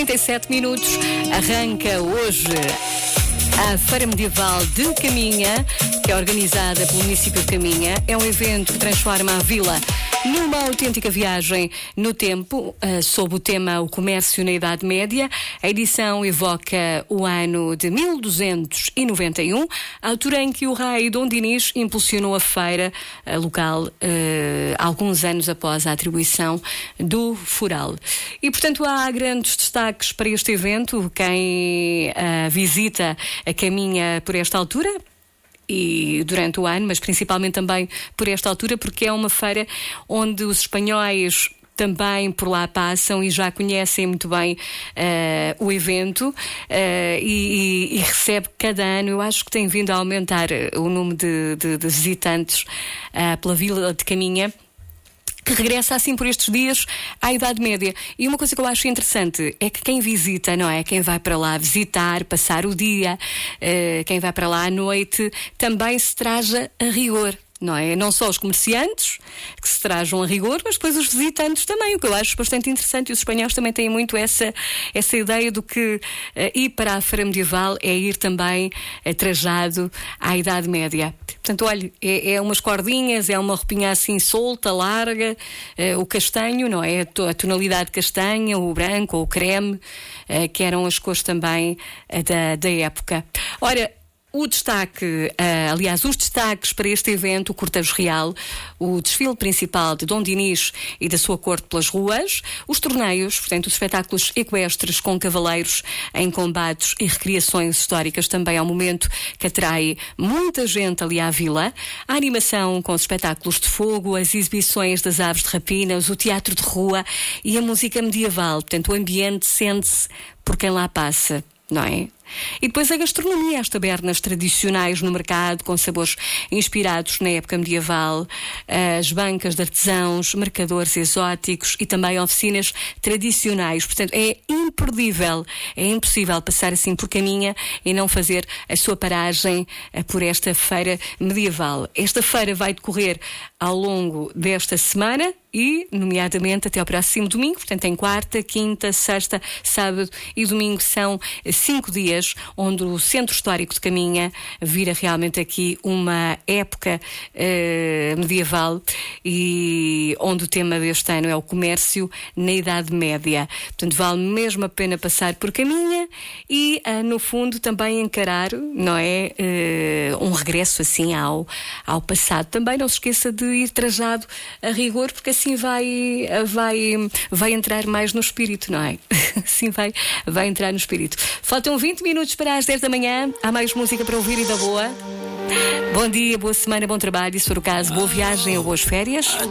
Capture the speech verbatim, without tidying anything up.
trinta e sete minutos, arranca hoje a Feira Medieval de Caminha, que é organizada pelo município de Caminha. É um evento que transforma a vila numa autêntica viagem no tempo, uh, sob o tema O Comércio na Idade Média. A edição evoca o ano de mil duzentos e noventa e um, a altura em que o rei Dom Dinis impulsionou a feira uh, local, uh, alguns anos após a atribuição do Foral. E, portanto, há grandes destaques para este evento. Quem uh, visita a Caminha por esta altura e durante o ano, mas principalmente também por esta altura, porque é uma feira onde os espanhóis também por lá passam e já conhecem muito bem uh, o evento uh, e, e, e recebe cada ano. Eu acho que tem vindo a aumentar o número de, de, de visitantes uh, pela Vila de Caminha, que regressa assim por estes dias à Idade Média. E uma coisa que eu acho interessante é que quem visita, não é? Quem vai para lá visitar, passar o dia, uh, quem vai para lá à noite, também se traja a rigor. Não é? Não só os comerciantes que se trajam a rigor, mas depois os visitantes também, o que eu acho bastante interessante. E os espanhóis também têm muito essa, essa ideia do que uh, ir para a Feira Medieval é ir também uh, trajado à Idade Média. Portanto, olha, é, é umas cordinhas, é uma roupinha assim solta, larga, uh, o castanho, não é? A tonalidade castanha, o branco ou o creme, uh, que eram as cores também uh, da, da época. Ora, o destaque, uh, aliás, os destaques para este evento, o cortejo real, o desfile principal de Dom Dinis e da sua corte pelas ruas, os torneios, portanto, os espetáculos equestres com cavaleiros em combates e recriações históricas, também é um momento que atrai muita gente ali à vila, a animação com os espetáculos de fogo, as exibições das aves de rapinas, o teatro de rua e a música medieval. Portanto, o ambiente sente-se por quem lá passa, não é? E depois a gastronomia, as tabernas tradicionais no mercado, com sabores inspirados na época medieval, as bancas de artesãos, mercadores exóticos e também oficinas tradicionais. Portanto, é imperdível, é impossível passar assim por Caminha e não fazer a sua paragem por esta feira medieval. Esta feira vai decorrer ao longo desta semana e, nomeadamente, até ao próximo domingo. Portanto, em quarta, quinta, sexta, sábado e domingo são cinco dias onde o Centro Histórico de Caminha vira realmente aqui uma época uh, medieval e onde o tema deste ano é o comércio na Idade Média. Portanto, vale mesmo a pena passar por Caminha e, uh, no fundo, também encarar, não é, uh, um regresso assim ao, ao passado. Também não se esqueça de ir trajado a rigor, porque assim vai, vai, vai entrar mais no espírito, não é? Assim vai, vai entrar no espírito. Faltam vinte minutos para as dez da manhã. Há mais música para ouvir e da boa. Bom dia, boa semana, bom trabalho. E se for o caso, boa viagem ou boas férias.